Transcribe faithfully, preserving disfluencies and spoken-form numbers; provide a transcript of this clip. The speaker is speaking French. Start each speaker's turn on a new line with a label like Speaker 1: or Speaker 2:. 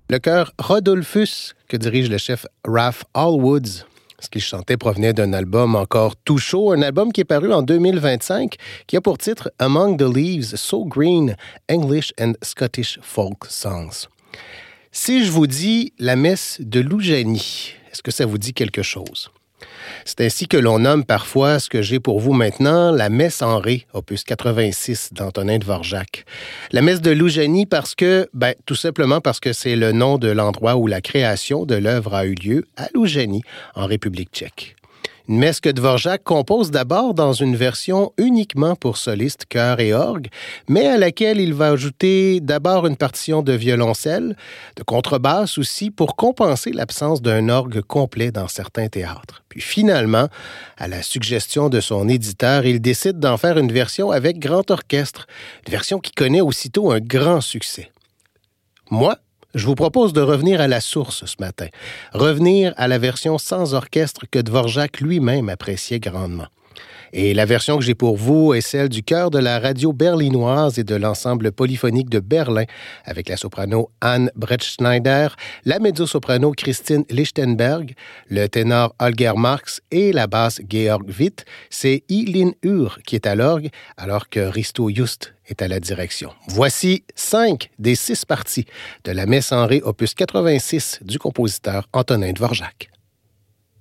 Speaker 1: Le chœur Rodolphus, que dirige le chef Ralph Allwoods, ce qu'il chantait provenait d'un album encore tout chaud, un album qui est paru en deux mille vingt-cinq, qui a pour titre Among the Leaves, So Green, English and Scottish Folk Songs. Si je vous dis la messe de Loujanie, est-ce que ça vous dit quelque chose? C'est ainsi que l'on nomme parfois ce que j'ai pour vous maintenant, la messe en ré, opus quatre-vingt-six d'Antonin Dvorak. La messe de Loujanie parce que, ben, tout simplement parce que c'est le nom de l'endroit où la création de l'œuvre a eu lieu, à Loujanie, en République tchèque. Une messe que Dvorak compose d'abord dans une version uniquement pour soliste, chœur et orgue, mais à laquelle il va ajouter d'abord une partition de violoncelle, de contrebasse aussi, pour compenser l'absence d'un orgue complet dans certains théâtres. Puis finalement, à la suggestion de son éditeur, il décide d'en faire une version avec grand orchestre, une version qui connaît aussitôt un grand succès. Moi, je vous propose de revenir à la source ce matin, revenir à la version sans orchestre que Dvorak lui-même appréciait grandement. Et la version que j'ai pour vous est celle du chœur de la radio berlinoise et de l'ensemble polyphonique de Berlin, avec la soprano Anne Brettschneider, la mezzo-soprano Christine Lichtenberg, le ténor Holger Marx et la basse Georg Witt. C'est Eileen Ur qui est à l'orgue, alors que Risto Just est à la direction. Voici cinq des six parties de la messe en ré opus quatre-vingt-six du compositeur Antonin Dvorak.